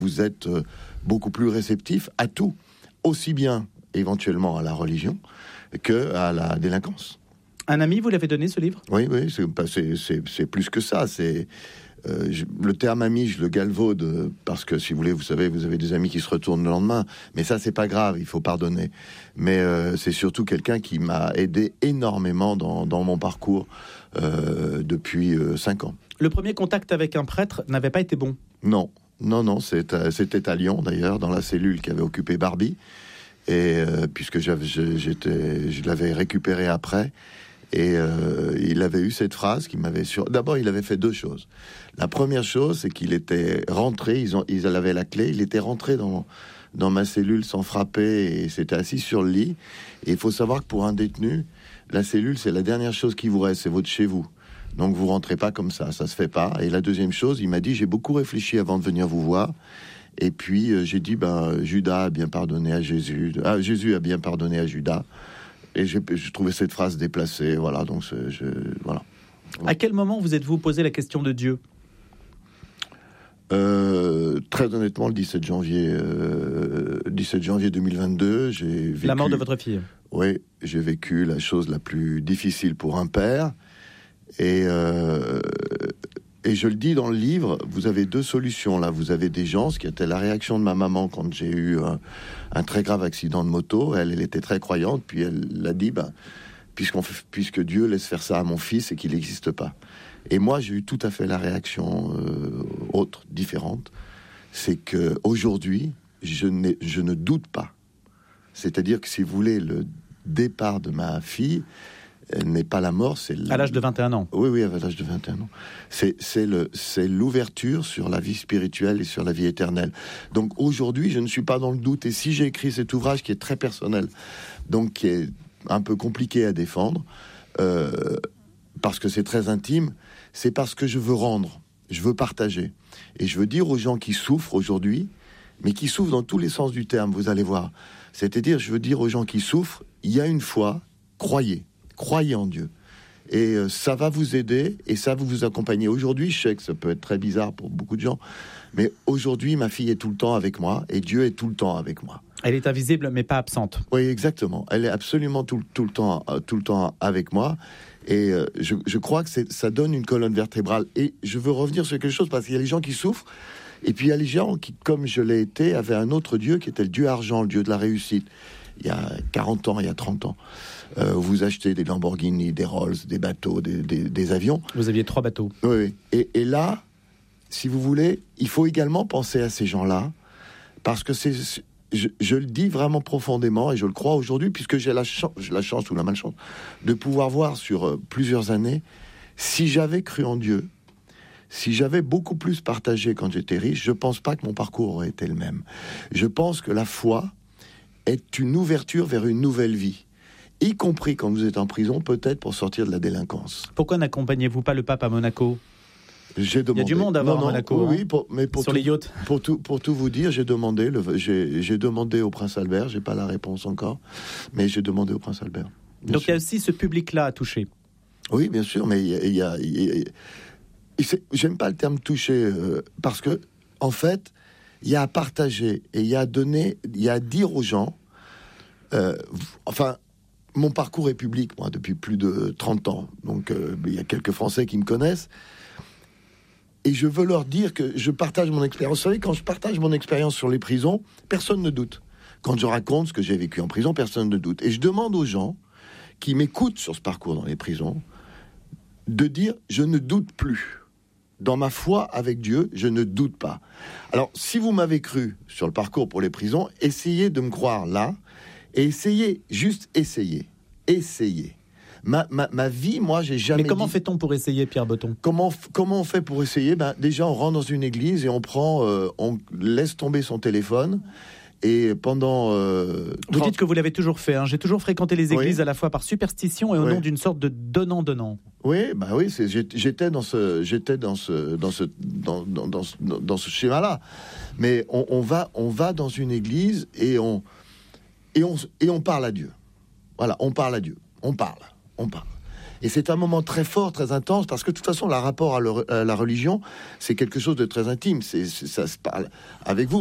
vous êtes beaucoup plus réceptif à tout, aussi bien éventuellement à la religion que à la délinquance. Un ami vous l'avez donné, ce livre ? Oui, c'est plus que ça. Le terme ami, je le galvaude parce que, si vous voulez, vous savez, vous avez des amis qui se retournent le lendemain. Mais ça, c'est pas grave, il faut pardonner. Mais c'est surtout quelqu'un qui m'a aidé énormément dans mon parcours depuis 5 ans. Le premier contact avec un prêtre n'avait pas été bon ? Non, c'était à Lyon, d'ailleurs, dans la cellule qu'avait occupée Barbie. Et puisque je l'avais récupéré après. Et il avait eu cette phrase qui m'avait D'abord, il avait fait 2 choses. La première chose, c'est qu'il était rentré, ils avaient la clé, il était rentré dans ma cellule sans frapper et s'était assis sur le lit. Et il faut savoir que pour un détenu, la cellule, c'est la dernière chose qui vous reste, c'est votre chez vous. Donc vous rentrez pas comme ça se fait pas. Et la deuxième chose, il m'a dit, j'ai beaucoup réfléchi avant de venir vous voir. Et puis j'ai dit, Judas a bien pardonné à Jésus. Jésus a bien pardonné à Judas. Et j'ai trouvé cette phrase déplacée, voilà, donc voilà. À quel moment vous êtes-vous posé la question de Dieu ? Très honnêtement, le 17 janvier 2022, j'ai vécu... La mort de votre fille. Oui, j'ai vécu la chose la plus difficile pour un père. Et je le dis dans le livre, vous avez 2 solutions là. Vous avez des gens, ce qui était la réaction de ma maman quand j'ai eu un très grave accident de moto. Elle était très croyante, puis elle a dit, puisque Dieu laisse faire ça à mon fils et qu'il n'existe pas. Et moi, j'ai eu tout à fait la réaction autre, différente. C'est que aujourd'hui, je ne doute pas. C'est-à-dire que, si vous voulez, le départ de ma fille n'est pas la mort, c'est... À l'âge de 21 ans. Oui, à l'âge de 21 ans. C'est l'ouverture sur la vie spirituelle et sur la vie éternelle. Donc aujourd'hui, je ne suis pas dans le doute. Et si j'ai écrit cet ouvrage qui est très personnel, donc qui est un peu compliqué à défendre, parce que c'est très intime, c'est parce que je veux rendre, je veux partager. Et je veux dire aux gens qui souffrent aujourd'hui, mais qui souffrent dans tous les sens du terme, vous allez voir. C'est-à-dire, je veux dire aux gens qui souffrent, il y a une foi, croyez en Dieu. Et ça va vous aider et ça va vous accompagner. Aujourd'hui, je sais que ça peut être très bizarre pour beaucoup de gens, mais aujourd'hui, ma fille est tout le temps avec moi et Dieu est tout le temps avec moi. Elle est invisible, mais pas absente. Oui, exactement. Elle est absolument tout le temps avec moi. Et je crois que ça donne une colonne vertébrale. Et je veux revenir sur quelque chose, parce qu'il y a les gens qui souffrent, et puis il y a les gens qui, comme je l'ai été, avaient un autre Dieu qui était le Dieu argent, le Dieu de la réussite. Il y a 40 ans, il y a 30 ans. Vous achetez des Lamborghini, des Rolls, des bateaux, des avions. Vous aviez 3 bateaux. Oui. Et là, si vous voulez, il faut également penser à ces gens-là, parce que je le dis vraiment profondément, et je le crois aujourd'hui, puisque j'ai la chance ou la malchance de pouvoir voir sur plusieurs années. Si j'avais cru en Dieu, si j'avais beaucoup plus partagé quand j'étais riche, je pense pas que mon parcours aurait été le même. Je pense que la foi est une ouverture vers une nouvelle vie, y compris quand vous êtes en prison, peut-être pour sortir de la délinquance. Pourquoi n'accompagnez-vous pas le pape à Monaco ? J'ai demandé. Il y a du monde à voir à Monaco. Oui, mais sur les yachts. Pour tout vous dire, j'ai demandé au Prince Albert. J'ai pas la réponse encore, mais j'ai demandé au Prince Albert. Donc il y a aussi ce public-là à toucher. Oui, bien sûr, mais j'aime pas le terme toucher, parce que en fait, il y a à partager et il y a à donner, il y a à dire aux gens. Mon parcours est public, moi, depuis plus de 30 ans. Donc, il y a quelques Français qui me connaissent. Et je veux leur dire que je partage mon expérience. Vous savez, quand je partage mon expérience sur les prisons, personne ne doute. Quand je raconte ce que j'ai vécu en prison, personne ne doute. Et je demande aux gens qui m'écoutent sur ce parcours dans les prisons de dire « je ne doute plus ». Dans ma foi avec Dieu, je ne doute pas. Alors, si vous m'avez cru sur le parcours pour les prisons, essayez de me croire là, et essayez. Ma vie, moi, j'ai jamais. Mais comment fait-on pour essayer, Pierre Botton ? Comment on fait pour essayer ? Déjà, on rentre dans une église et on laisse tomber son téléphone. Et pendant... Vous dites que vous l'avez toujours fait. J'ai toujours fréquenté les églises, à la fois par superstition et au nom d'une sorte de donnant-donnant. Oui, j'étais dans ce schéma-là. Mais on va dans une église et on parle à Dieu. Voilà, on parle à Dieu. On parle. Et c'est un moment très fort, très intense, parce que de toute façon, le rapport à la religion, c'est quelque chose de très intime. Ça se parle avec vous.